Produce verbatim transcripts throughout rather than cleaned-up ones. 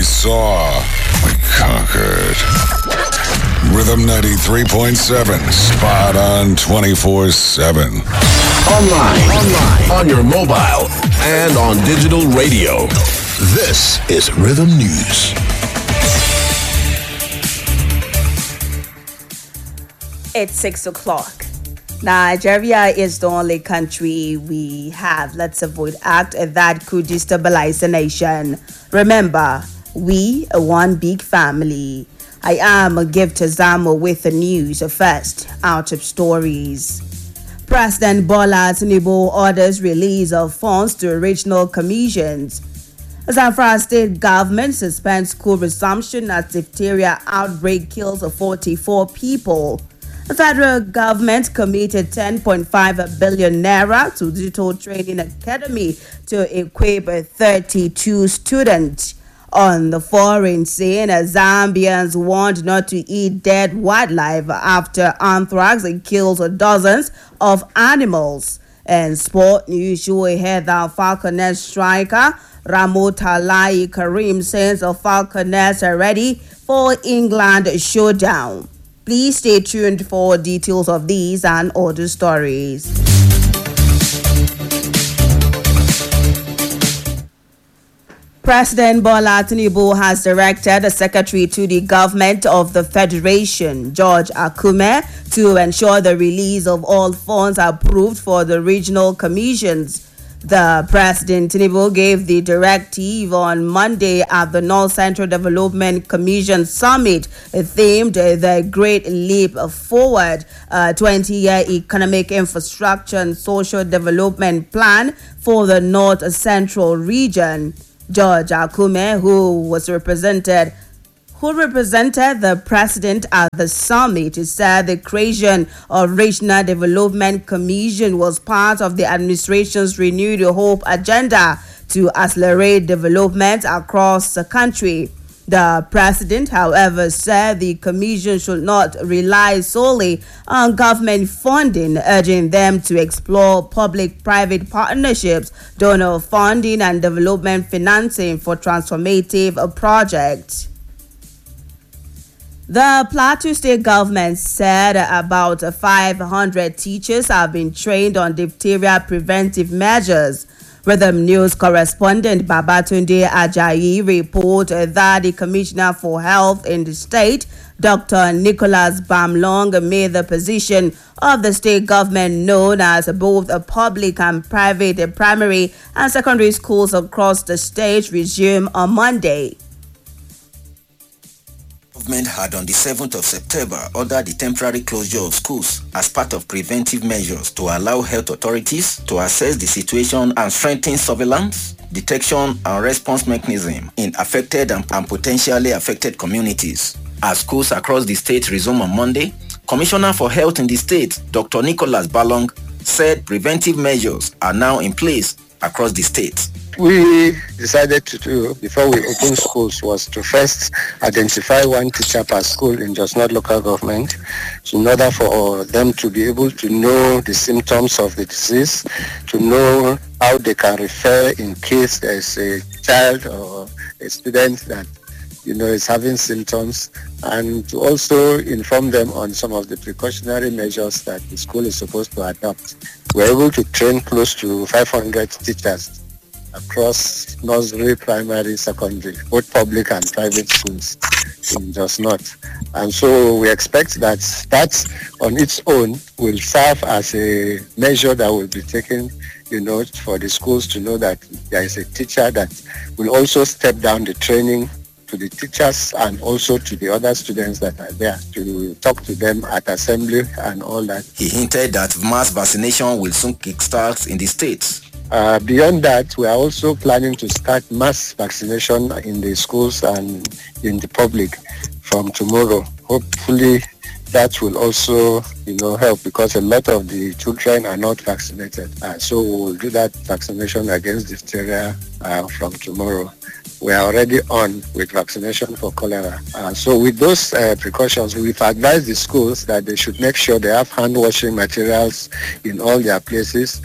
saw, we conquered. Rhythm ninety-three point seven, spot on twenty-four seven. Online, online, on your mobile, and on digital radio. This is Rhythm News. It's six o'clock. Nigeria is the only country we have, let's avoid act that could destabilize the nation. Remember, we are one big family. I am a gift to Zamo with the news. First, out of stories. President Bola Tinubu orders release of funds to regional commissions. Zamfara state government suspends school resumption as diphtheria outbreak kills forty-four people. The federal government committed ten point five billion naira to Digital Training Academy to equip thirty-two students. On the foreign scene, Zambians warned not to eat dead wildlife after anthrax kills dozens of animals. And sport news, you will hear that Falconets striker Ramotalai Karim says the Falconets are ready for England showdown. Please stay tuned for details of these and other stories. President Bola Tinubu has directed the Secretary to the Government of the Federation, George Akume, to ensure the release of all funds approved for the regional commissions. The President Tinubu gave the directive on Monday at the North Central Development Commission Summit, themed The Great Leap Forward, a twenty-year economic infrastructure and social development plan for the North Central region. George Akume, who was represented who represented the president at the summit, said the creation of Regional Development Commission was part of the administration's renewed hope agenda to accelerate development across the country. The president, however, said the commission should not rely solely on government funding, urging them to explore public-private partnerships, donor funding, and development financing for transformative projects. The Plateau State government said about five hundred teachers have been trained on diphtheria preventive measures. Rhythm News correspondent Babatunde Ajayi reported that the Commissioner for Health in the state, Doctor Nicholas Bamlong, made the position of the state government known as both a public and private primary and secondary schools across the state resume on Monday. Government had on the seventh of September ordered the temporary closure of schools as part of preventive measures to allow health authorities to assess the situation and strengthen surveillance, detection and response mechanism in affected and, and potentially affected communities. As schools across the state resume on Monday, Commissioner for Health in the state, Doctor Nicholas Balong, said preventive measures are now in place across the state. We decided to do before we open schools was to first identify one teacher per school in Jos North local government in order for them to be able to know the symptoms of the disease, to know how they can refer in case there's a child or a student that you know is having symptoms, and to also inform them on some of the precautionary measures that the school is supposed to adopt. We're able to train close to five hundred teachers across nursery, primary, secondary, both public and private schools in Jos North. And so we expect that that on its own will serve as a measure that will be taken, you know, for the schools to know that there is a teacher that will also step down the training to the teachers and also to the other students that are there to talk to them at assembly and all that. He hinted that mass vaccination will soon kickstart in the states. Uh, beyond that, we are also planning to start mass vaccination in the schools and in the public from tomorrow. Hopefully, that will also, you know, help because a lot of the children are not vaccinated. Uh, so we will do that vaccination against diphtheria uh, from tomorrow. We are already on with vaccination for cholera. Uh, so with those uh, precautions, we've advised the schools that they should make sure they have hand washing materials in all their places,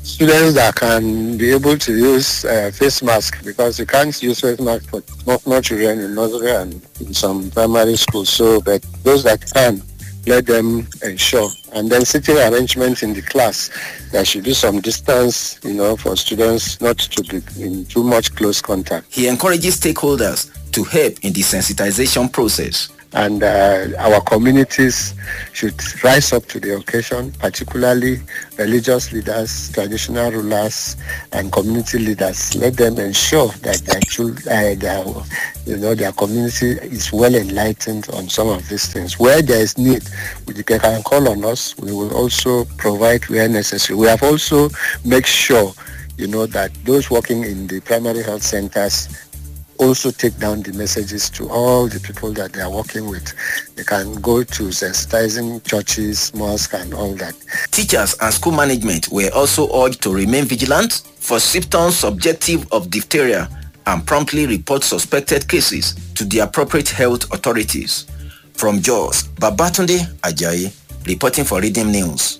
students that can be able to use uh, face mask, because you can't use face mask for small, small children in nursery and in some primary schools. So, but those that can, let them ensure. And then sitting arrangements in the class, there should be some distance, you know, for students not to be in too much close contact. He encourages stakeholders to help in the sensitization process. And uh, our communities should rise up to the occasion, particularly religious leaders, traditional rulers, and community leaders. Let them ensure that their, uh, their, you know, their community is well enlightened on some of these things. Where there is need, they can call on us. We will also provide where necessary. We have also made sure, you know, that those working in the primary health centers also take down the messages to all the people that they are working with. They can go to sensitizing churches, mosques, and all that. Teachers and school management were also urged to remain vigilant for symptoms subjective of diphtheria and promptly report suspected cases to the appropriate health authorities. From Jos, Babatunde Ajayi, reporting for Rhythm News.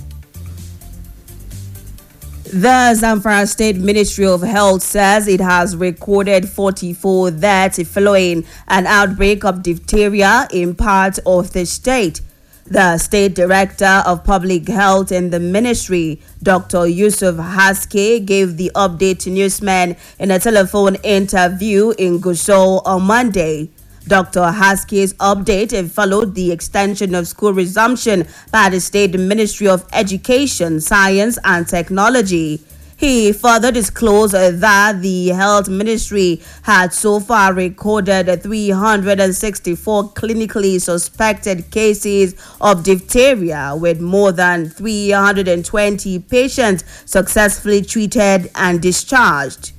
The Zamfara State Ministry of Health says it has recorded forty-four deaths following an outbreak of diphtheria in parts of the state. The State Director of Public Health in the ministry, Doctor Yusuf Haske, gave the update to newsmen in a telephone interview in Gusau on Monday. Doctor Haske's update followed the extension of school resumption by the State Ministry of Education, Science and Technology. He further disclosed that the Health Ministry had so far recorded three hundred sixty-four clinically suspected cases of diphtheria, with more than three hundred twenty patients successfully treated and discharged.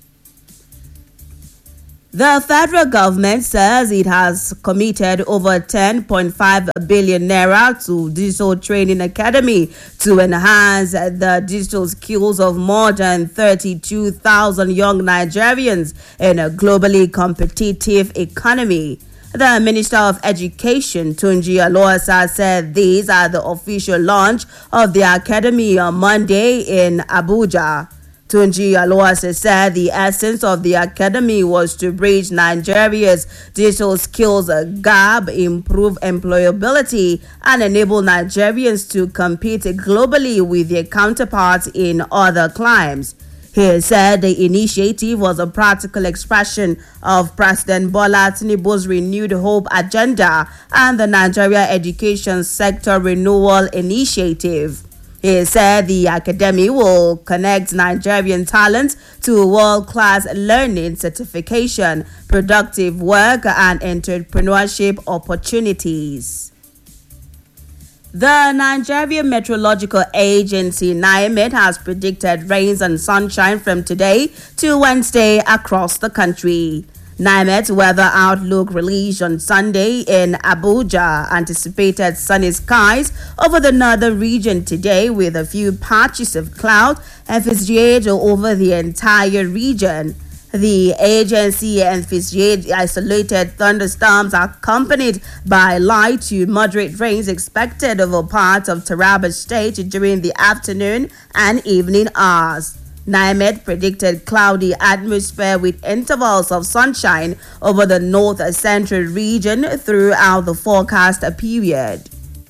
The federal government says it has committed over ten point five billion naira to Digital Training Academy to enhance the digital skills of more than thirty-two thousand young Nigerians in a globally competitive economy. The Minister of Education, Tunji Aloasa, said these are the official launch of the academy on Monday in Abuja. Tunji Aloase said the essence of the academy was to bridge Nigeria's digital skills gap, improve employability, and enable Nigerians to compete globally with their counterparts in other climes. He said the initiative was a practical expression of President Bola Tinubu's renewed hope agenda and the Nigeria Education Sector Renewal Initiative. He said the academy will connect Nigerian talent to world-class learning, certification, productive work, and entrepreneurship opportunities. The Nigerian Meteorological Agency, NIMET, has predicted rains and sunshine from today to Wednesday across the country. NIMET weather outlook released on Sunday in Abuja anticipated sunny skies over the northern region today, with a few patches of cloud envisaged over the entire region. The agency envisaged isolated thunderstorms accompanied by light to moderate rains expected over parts of Taraba State during the afternoon and evening hours. NIMET predicted cloudy atmosphere with intervals of sunshine over the north-central region throughout the forecast period.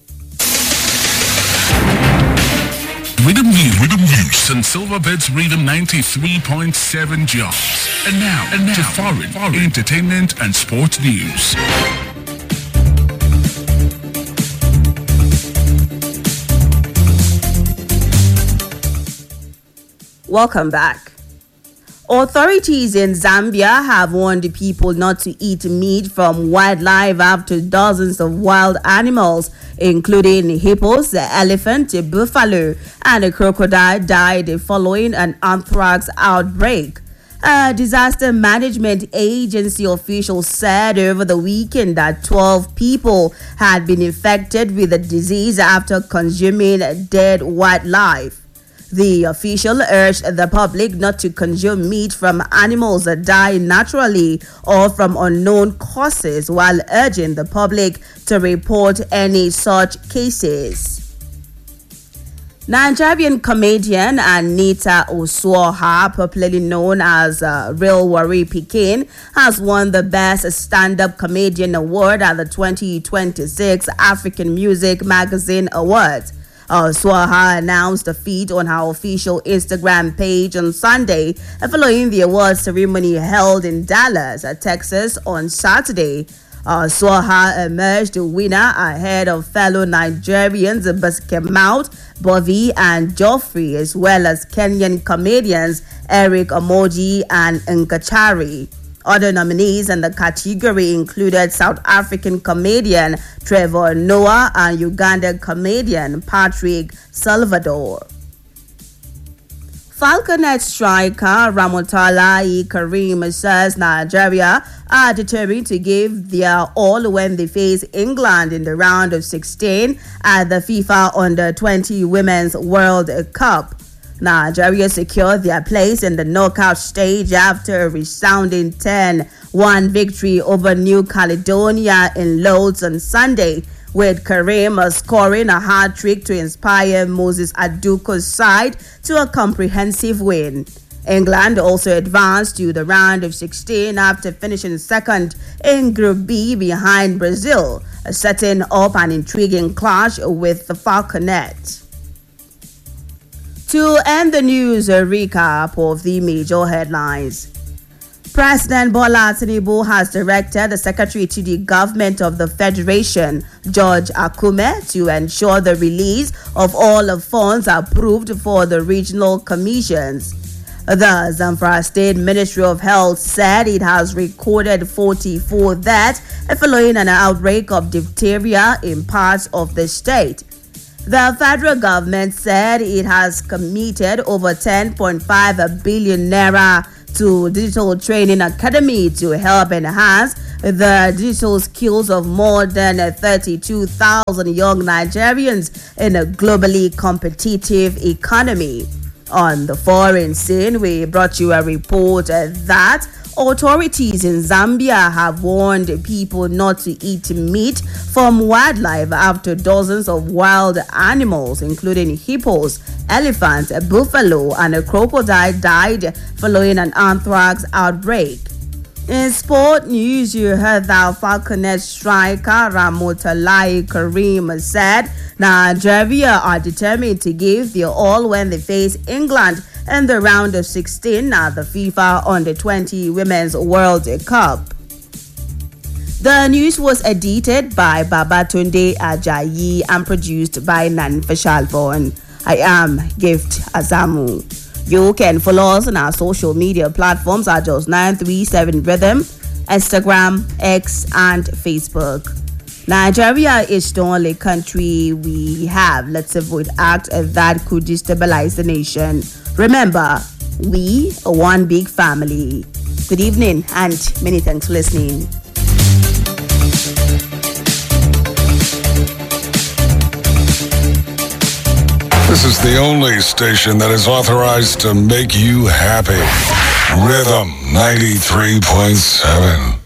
Rhythm News, Rhythm News, and Silverbirds Rhythm ninety-three point seven jobs. And now, and now to foreign, foreign entertainment and sports news. Welcome back. Authorities in Zambia have warned people not to eat meat from wildlife after dozens of wild animals, including hippos, elephant, buffalo, and a crocodile, died following an anthrax outbreak. A disaster management agency official said over the weekend that twelve people had been infected with the disease after consuming dead wildlife. The official urged the public not to consume meat from animals that die naturally or from unknown causes, while urging the public to report any such cases. Nigerian comedian Anita Oswoha, popularly known as uh, Real Worry Pekin, has won the Best Stand-Up Comedian Award at the twenty twenty-six African Music Magazine Awards. Oswoha announced the feat on her official Instagram page on Sunday, following the awards ceremony held in Dallas, Texas on Saturday. Oswoha emerged the winner ahead of fellow Nigerians Basketmouth, Bovey and Joffrey, as well as Kenyan comedians Eric Omoji and Nkachari. Other nominees in the category included South African comedian Trevor Noah and Ugandan comedian Patrick Salvador. Falconet striker Ramotala Karim says Nigeria are determined to give their all when they face England in the round of sixteen at the FIFA Under twenty Women's World Cup. Nigeria secured their place in the knockout stage after a resounding ten one victory over New Caledonia in Lords on Sunday, with Karim scoring a hat-trick to inspire Moses Aduko's side to a comprehensive win. England also advanced to the round of sixteen after finishing second in Group B behind Brazil, setting up an intriguing clash with the Falconet. To end the news, a recap of the major headlines. President Bola Tinubu has directed the Secretary to the Government of the Federation, George Akume, to ensure the release of all the funds approved for the regional commissions. The Zamfara State Ministry of Health said it has recorded forty-four deaths following an outbreak of diphtheria in parts of the state. The federal government said it has committed over ten point five billion naira to Digital Training Academy to help enhance the digital skills of more than thirty-two thousand young Nigerians in a globally competitive economy. On the foreign scene, we brought you a report that authorities in Zambia have warned people not to eat meat from wildlife after dozens of wild animals, including hippos, elephants, a buffalo, and a crocodile died following an anthrax outbreak. In sport news, you heard that Falconet striker Ramotala Karim said Nigeria are determined to give their all when they face England in the round of sixteen at the FIFA Under twenty Women's World Cup. The news was edited by Babatunde Ajayi and produced by Nan Fashalvon. I am Gift Azamu. You can follow us on our social media platforms at just nine three seven Rhythm, Instagram, X, and Facebook. Nigeria is the only country we have. Let's avoid acts that could destabilize the nation. Remember, we are one big family. Good evening and many thanks for listening. This is the only station that is authorized to make you happy. Rhythm ninety-three point seven.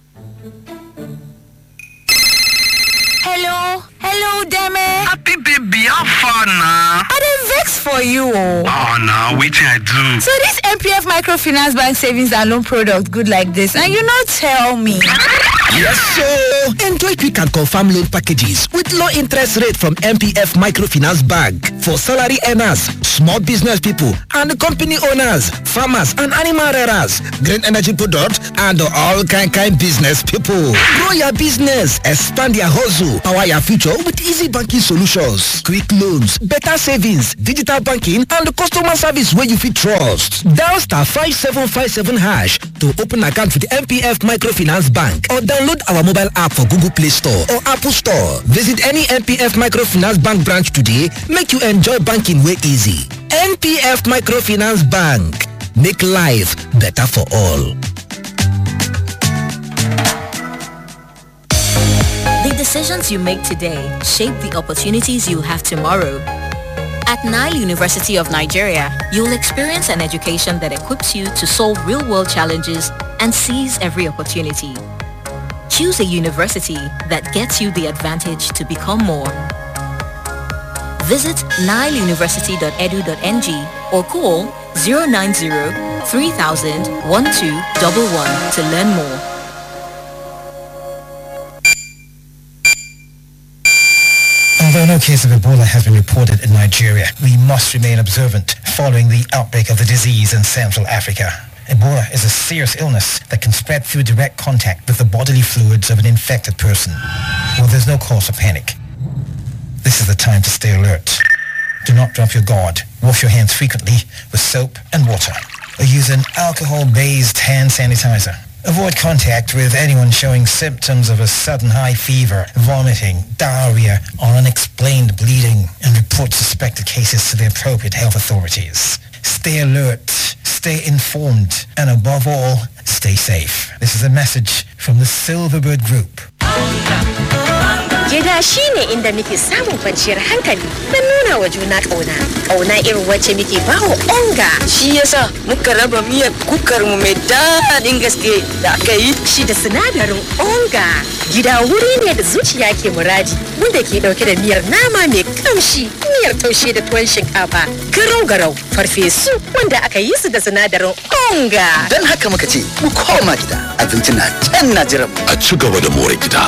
Hello? Hello, Deme? Happy baby, how far now? I dey vex for you. Oh, now, wait till I do. So this M P F Microfinance Bank Savings and Loan product good like this, and you not tell me. Yes, so enjoy quick and confirm loan packages with low interest rate from M P F Microfinance Bank for salary earners, small business people, and company owners, farmers, and animal rearers, green energy products, and all kind kind business people. Grow your business, expand your hustle, power your future with easy banking solutions, quick loans, better savings, digital banking, and customer service where you fit trust. Dial star five seven five seven hash to open account with M P F Microfinance Bank or download our mobile app for Google Play Store or Apple Store. Visit any M P F Microfinance Bank branch today. Make you enjoy banking way easy. M P F Microfinance Bank. Make life better for all. The decisions you make today shape the opportunities you'll have tomorrow. At Nile University of Nigeria, you'll experience an education that equips you to solve real-world challenges and seize every opportunity. Choose a university that gets you the advantage to become more. Visit nile university dot e d u dot n g or call zero nine zero, three thousand, one two one one to learn more. Although no case of Ebola has been reported in Nigeria, we must remain observant following the outbreak of the disease in Central Africa. Ebola is a serious illness that can spread through direct contact with the bodily fluids of an infected person. Well, there's no cause for panic. This is the time to stay alert. Do not drop your guard. Wash your hands frequently with soap and water, or use an alcohol-based hand sanitizer. Avoid contact with anyone showing symptoms of a sudden high fever, vomiting, diarrhea, or unexplained bleeding, and report suspected cases to the appropriate health authorities. Stay alert, stay informed, and above all, stay safe. This is a message from the Silverbird Group. Gida shi ne inda muke samun kwanciyar hankali don nuna wa juna ƙauna. Ƙauna irin wacce muke bawa onga. Shi yasa muka raba miyar kukarmu mai daɗin gaske da aka yi shi da sinadarin onga. Gida wuri ne da zuciya ke muradi, wanda ke ɗauke da miyar nama mai ƙamshi, miyar taushe da tuwon shinkafa, garau-garau, farfesu wanda aka yi su da sinadarin onga. Don haka muka ce, mu koma gida, abinci na can na jiran. A ci gaba da more gida.